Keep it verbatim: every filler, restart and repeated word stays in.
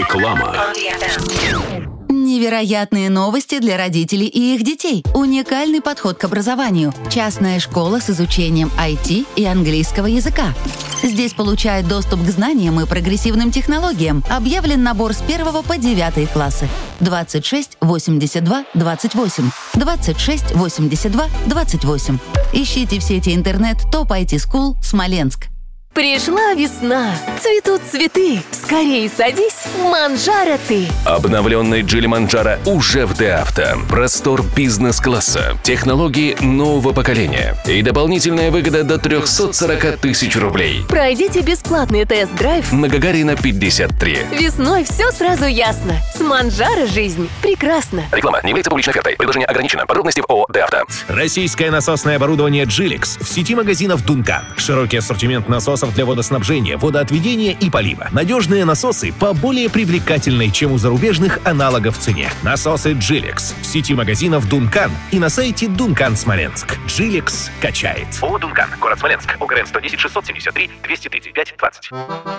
Реклама. Невероятные новости для родителей и их детей. Уникальный подход к образованию. Частная школа с изучением ай ти и английского языка. Здесь получают доступ к знаниям и прогрессивным технологиям. Объявлен набор с первого по девятый классы. двадцать шесть восемьдесят два двадцать восемь. двадцать шесть восемьдесят два двадцать восемь. Ищите в сети интернет топ ай ти School Смоленск. Пришла весна, цветут цветы. Скорей садись в Манджаро ты. Обновленный Geely Manjaro уже в ДеАвто. Простор бизнес-класса, технологии нового поколения и дополнительная выгода до триста сорок тысяч рублей. Пройдите бесплатный тест-драйв На Гагарина пятьдесят три. Весной все сразу ясно. С Манджаро жизнь прекрасна. Реклама не является публичной офертой. Предложение ограничено. Подробности в ООО ДеАвто. Российское насосное оборудование Джиликс в сети магазинов Duncan. Широкий ассортимент насосов для водоснабжения, водоотведения и полива. Надежные насосы по более привлекательной, чем у зарубежных аналогов цене. Насосы Джиликс в сети магазинов Duncan и на сайте Duncan Смоленск. Джиликс качает. ООО Duncan. Город Смоленск. УГРН сто десять шестьсот семьдесят три двести тридцать пять двадцать.